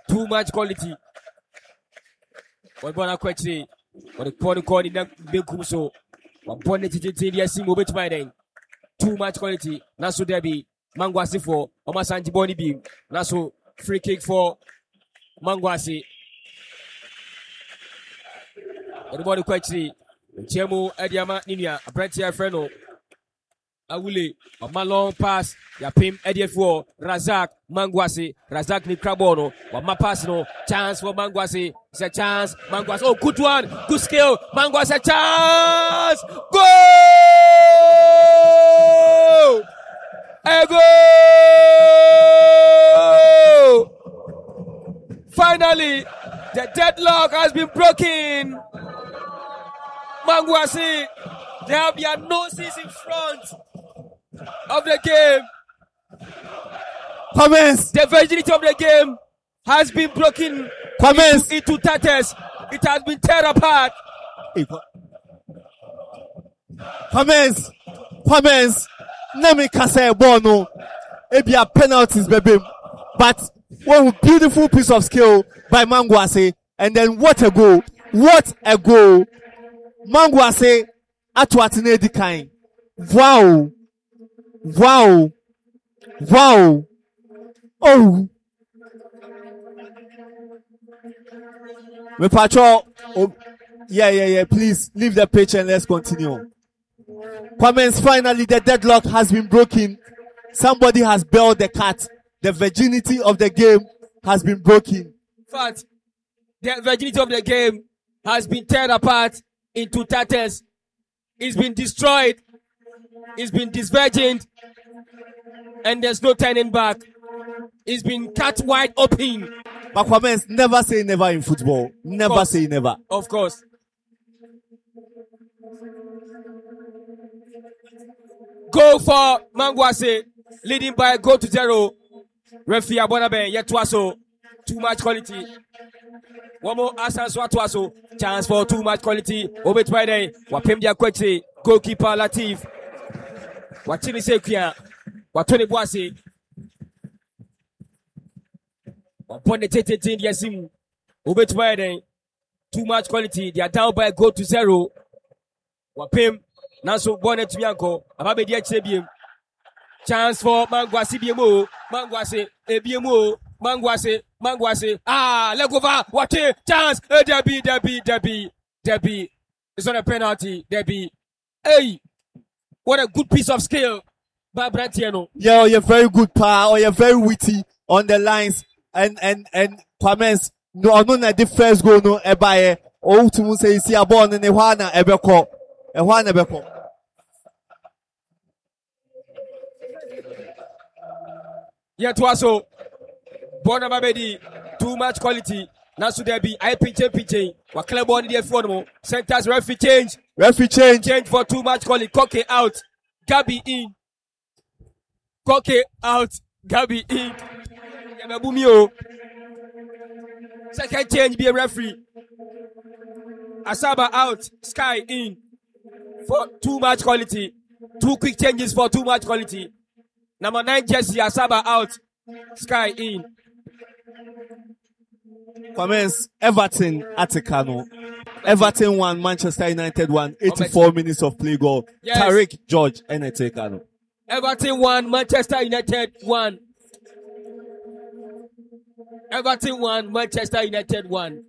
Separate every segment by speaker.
Speaker 1: Too much quality. What bona kwetri? What the corner corner na bekum so. What bona titi dia sim obet by then. Too much quality. Naso Debbie Mangwasi for Omasanji Boni Beam. Naso free kick for Mangwasi. What the body kwetri? Chemo Ediama Ninia, a Brentia Freno. Awule, a long pass, Yapim Ediafo, Razak, Mangwasi, Razak ni Krabono, or my pass no, chance for Mangwasi, it's a chance, Mangwasi, oh, good one, good skill, Mangwasi, a chance, go! A goal! Finally, the deadlock has been broken. Mangwasi, they have their noses in front of the game.
Speaker 2: Comments.
Speaker 1: The virginity of the game has been broken into tatters. It has been torn apart.
Speaker 2: Comments. Nami kase bono. Ebia penalties, baby. But one beautiful piece of skill by Mangwasi. And then what a goal. What a goal. Mangwasi atwatine dikain. Wow. Oh. Patrol. Oh. Yeah. Please leave the pitch and let's continue. Comments. Finally, the deadlock has been broken. Somebody has bailed the cat. The virginity of the game has been broken.
Speaker 1: In fact, the virginity of the game has been torn apart into tatters. It's been destroyed. It's been disvirgined. And there's no turning back. It's been cut wide open.
Speaker 2: But comments, never say never in football. Never say never.
Speaker 1: Of course. Go for Mangwasi, leading by a goal to 0. Referee Abonabe, Yetwaso. Too much quality. One more Asan Swatwaso. Chance for too much quality. Obet Friday. Wapemdia Kwetri. Goalkeeper Latif. Wachini Sekia. Watoni Boise. Wapone Tete Yasim. Obet Friday. Too much quality. They are down by a goal to 0. Wapem. Naso Bonnet Bianco. Ababe Diachebim. Chance for Mangwasi BMO. Mangwasi. BMO. Mangwasi. Legova. What a chance. Debbie. It's not a penalty. Debbie. Hey. What a good piece of skill by Brantiano.
Speaker 2: Yeah, you're very good, pa. Or you're very witty on the lines. And comments. No, the first goal, no, ebaye. Oh, to say, see a born in Ewana Ebeko.
Speaker 1: Yeah, to also. Bona Mabedi, too much quality. Nasu Debi, I pinch. What club on the F1? Centers referee change. Change for too much quality. Koke out. Gabi in. Yamabumio. Second change be a referee. Asaba out. Sky in. For too much quality. 2 quick changes for too much quality. Number 9 Jesse Asaba out. Sky in.
Speaker 2: Comments. Everton Atikano. Everton 1, Manchester United 1, 84 minutes of play goal. Yes. Tariq George and Atikano.
Speaker 1: Everton 1, Manchester United 1. Everton 1, Manchester United 1.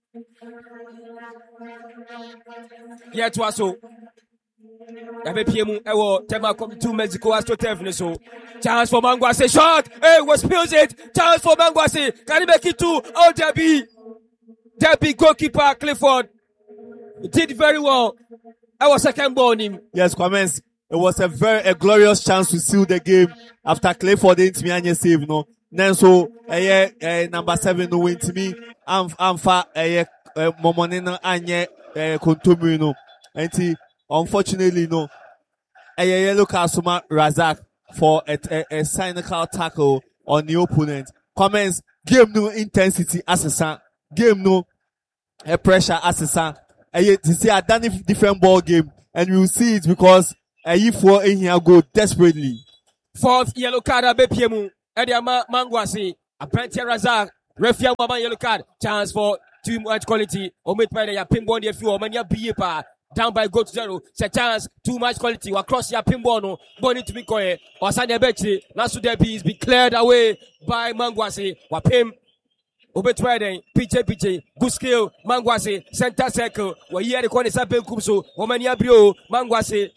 Speaker 1: Yeah, to us so. PM Tema come to Mexico as to so. Chance for Mangwasi shot. Hey, what spills it? Chance for Mangwasi. Can he make it to Debbie goalkeeper Clifford did very well. I was second ball on him.
Speaker 2: Yes, comments. It was a glorious chance to seal the game after Clifford didn't me save no. Then so number 7 no win to me. Amfa Momonino anye Kontomu no. And unfortunately no. Yellow card Suma Razak for a cynical tackle on the opponent. Comments. Game no intensity assassin. Game no pressure assassin. You see a different ball game, and you will see it because for in here go desperately.
Speaker 1: 4th yellow card BPM. Ediama Mangwasi. A Brentia Razak. Referee Mama yellow card. Chance for too much quality. Omit by the pinball the few many BA down by go to 0. It's a chance, too much quality. Across your pinball no. Bonnie to be quiet. Or Sanya Bechi. Nasu Debi is be cleared away by Mangwase. Wapim. Obetwede, PJ, good skill, Mangwase, center circle, where here the corner Saben Kumso, Omania Brio, Mangwase,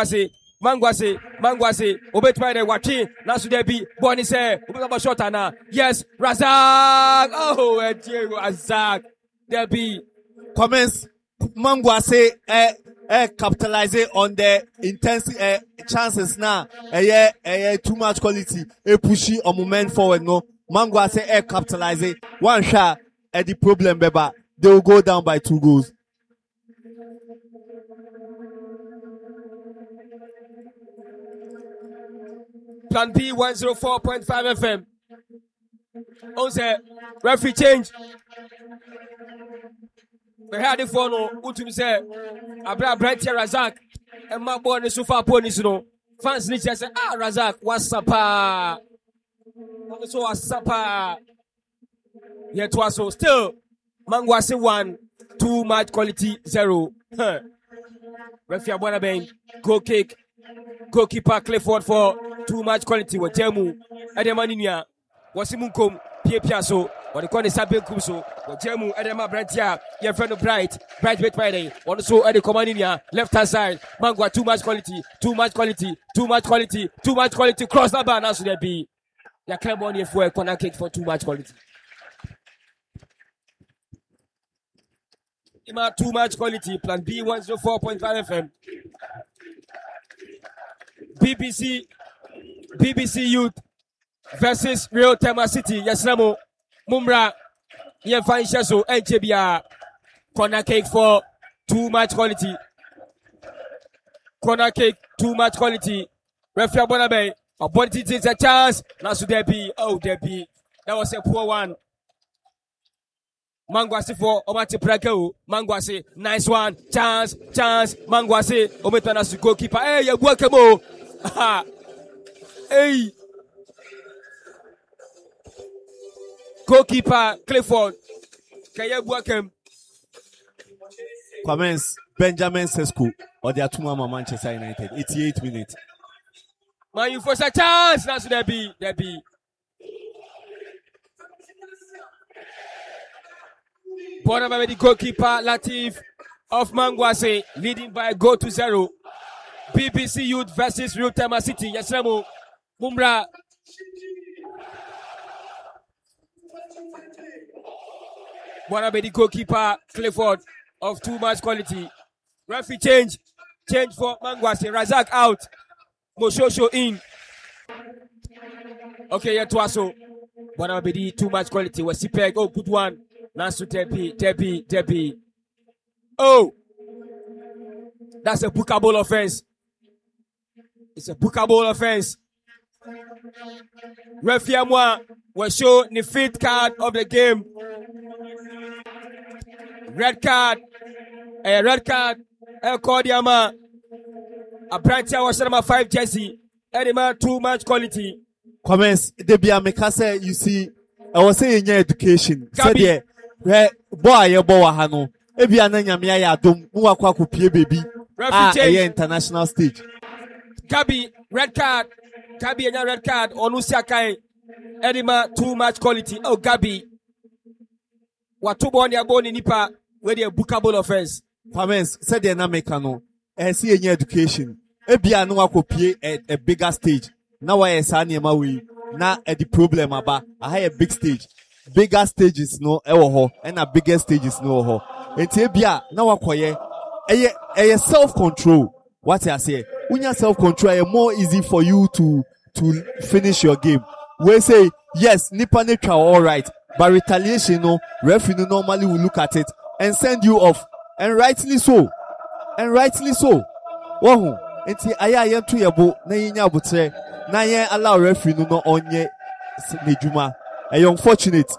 Speaker 1: Obetwede, Waki, Nasu Debi, Bonnie say, Ubaba Shotana, yes, Razak, oh, Diego Razak, Debi.
Speaker 2: Comments, Mangwase, capitalizing on the intense chances now, too much quality, pushy or movement forward, no. Mangwase capitalizing one shot at the problem, Beba. They will go down by 2 goals.
Speaker 1: Plan B 104.5 FM. On referee change. We had the phone. Utum say, Abra Bright Razak, and my boy is so far ponies. No fans need to say, Razak, what's up? So a supper yet was so still Mangwase 1, too much quality 0. Referee Bonaben, goal kick, goalkeeper Clifford for too much quality with Jemu Edemaninia Wasimunkum Piaso or the corner Saben Kumso with Jemu Edema Brantia, your friend of Bright Bit Friday, also at the Comaninia left hand side. Mangwa too much quality, cross the bar now should there be. Ya club on for a corner kick for too much quality. Ima too much quality. Plan B 104.5 FM. BBC Youth versus Real Tema City. Yes, Namo Mumra. Yen Fan Shaso NJBR. Corner kick for too much quality. Corner kick too much quality. Referee Bonabe. Opportunity takes a chance. Nasu Debi. Oh, Debi. That was a poor one. Mangwase for Omati Preko. Mangwase. Nice one. Chance. Mangwase. Ometanasu goalkeeper. Hey, you work him. Hey. Goalkeeper Clifford. Can you work him?
Speaker 2: Comments Benjamin Sesko or the Atumama Manchester United. 88 minutes.
Speaker 1: Man, you force a chance. That's Debi. Born by the goalkeeper Latif of Mangwase, leading by a goal to 0. BBC Youth versus Real Tema City. Yes, Ramo. Mumra. Born by the goalkeeper Clifford of too much quality. Referee change for Mangwase. Razak out. Moshosho in. Okay, yeah, Twaso. Bona Bedi, too much quality. Was Sipeg. Oh, good one. Nasu Debi. Oh, that's a bookable offense. It's a bookable offense. Referee Amwa will show the 5th card of the game. Red card. El Cordiama. A branch was number 5 jersey. Anima too much quality.
Speaker 2: Comments Debia Mekase, you see, I was saying in your education. Said yeah, boy, hano. Ebia Nanya Mia Dum, Muakwaku Pie baby. International stage.
Speaker 1: Gabi, red card. Gabi and red card. Onusiakai. Anima too much quality. Oh, Gabi. Watubo on your bone in Nipa, where they bookable offense.
Speaker 2: Comments said the Namekano. See in your education. Ebia no akopie a bigger stage. Now I sani we na the problem about I have a big stage. Bigger stages no ewo and a bigger stages no ho. Enti ebia na wakoye self control. What I say, when you self control, it's more easy for you to finish your game. We say yes, nipa nature all right, but retaliation no referee normally will look at it and send you off, and rightly so. Wahoo, enti aya yentu yebo na yinya abutre na yen allow referee no onye nejuma. Unfortunate.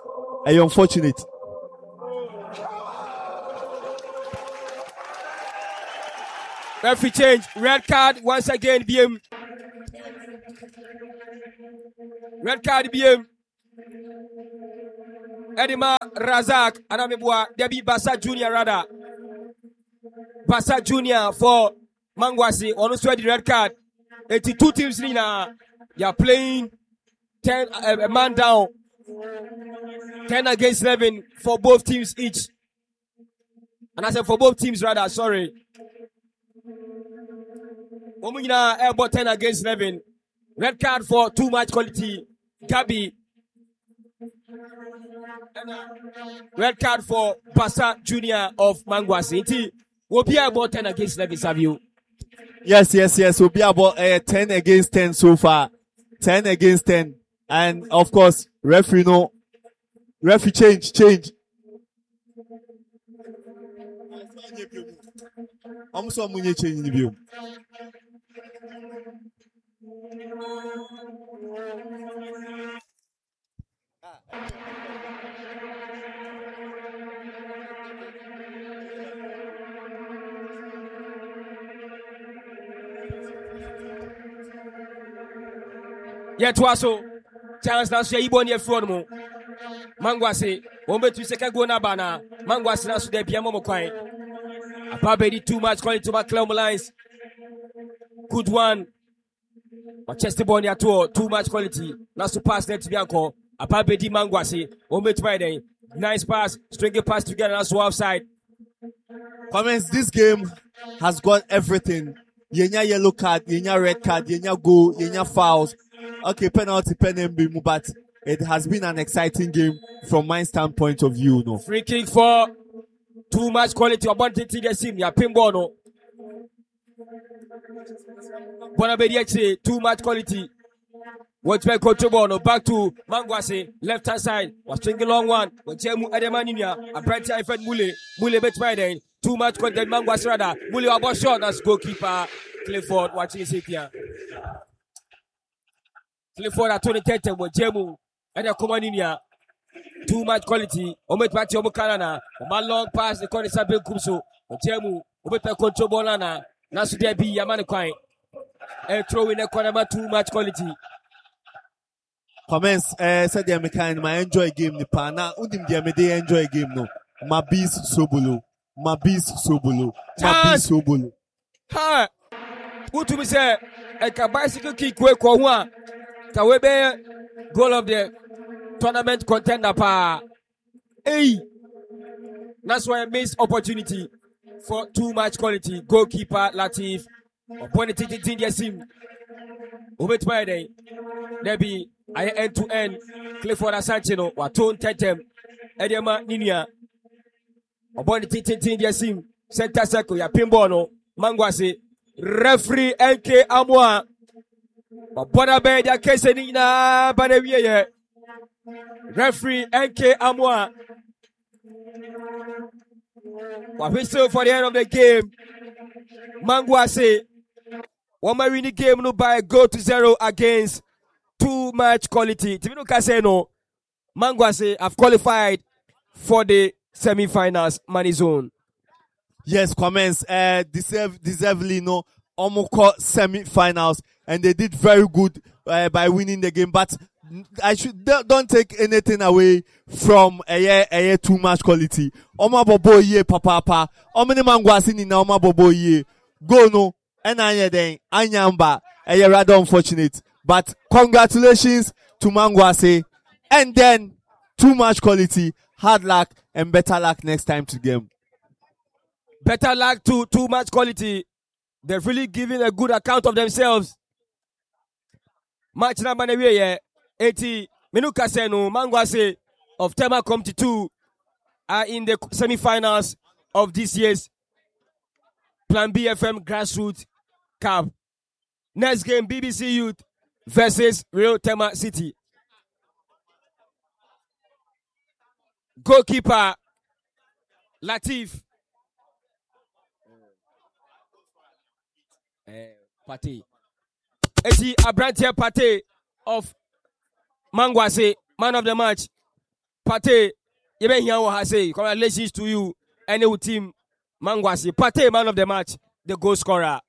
Speaker 1: Referee change. Red card once again. BM. Red card BM. Edima Razak Anamibwa Debbie Basa Junior rather. Basa Junior for Mangwasi on the red card. 82 teams Nina. You are playing 10 a man down. 10 against 11 for both teams each. And I said for both teams rather, sorry. Omuna airport 10 against 11. Red card for too much quality. Gabi. Red card for Basa Junior of Mangwasi. We'll be about 10 against 11, Savio.
Speaker 2: Yes. We'll be about 10 against 10 so far. 10 against 10. And of course, referee change. I'm so many change in view.
Speaker 1: Yeah, Twaso. Chance na so iboni efro no. Mangwase, wombe tu seka go na bana. Mangwase na so de bia mo kwan. Apabedi too much quality to back Clem lines. Good one. Manchester Boni at all, too much quality. Na so pass net Bianco. Apabedi Mangwase, wombe tu by then. Nice pass, stringy pass together na so offside.
Speaker 2: Comments, this game has got everything. Yenya yellow card, yenya red card, yenya goal, yenya fouls. Okay, penalty, but it has been an exciting game from my standpoint of view. No
Speaker 1: free kick for too much quality. Abundant to the sim, ya pinball no. Bonabedi too much quality. What's my control no back to Mangwase left hand side. Was stringing long one. When Jemu Ademaninia, a bright eye fed Mule bet by then. Too much quality. Mangwase rather. Mule about shot as goalkeeper Clifford watching his here. Clifford at 2010 with Jemu and a Comaninia. Too much quality. Omet Pati Omukanana. A long pass the corner Sabil Kumso. Jemu Omet control Bonana. Nasu Debi Yamani Kwai. And throw in a corner too much quality.
Speaker 2: Comments said the American my enjoy game nipa na udim dia me dey enjoy game no Mabis Sobolo
Speaker 1: ha utu mi say e ka bicycle kick we ko ho a ka we be goal of the tournament contender pa that's why I missed opportunity for too much quality goalkeeper Latif upon it in the sim Obet by day there be I end to end Clifford Asantino Waton Tetem Edema Ninia upon the in the sim center circle ya Pimbono Mangwase referee NK Amwa Bona be dia case nina banewie referee NK Amwa whistle for the end of the game. Mangwase one win the game no by go to 0 against too much quality. Timino Kaseno Mangwase have qualified for the semi-finals money zone.
Speaker 2: Yes, comments deservedly no Omoko semi-finals and they did very good by winning the game, but I don't take anything away from a too much quality. Oma bobo ye papa. Omini Mangwase ni na oma bobo ye. Go no. And Anyamba. Rather unfortunate. But congratulations to Mangwase. And then too much quality. Hard luck and better luck next time to game.
Speaker 1: Better luck to too much quality. They're really giving a good account of themselves. Match number 80 Minukasenu Mangwase of Tema Committee 2 are in the semi-finals of this year's Plan BFM Grassroots Cup. Next game BBC Youth versus Real Tema City. Goalkeeper Latif Pate. Eti Abrantia Pate of Mangwase, man of the match. Pate, you been here what I say. Congratulations to you and your team, Mangwase. Pate, man of the match, the goal scorer.